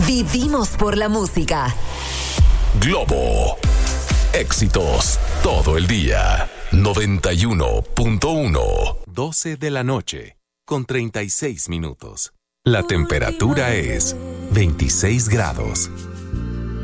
Vivimos por la música. Globo. Éxitos todo el día. 91.1. 12 de la noche, con 36 minutos. La temperatura es 26 grados.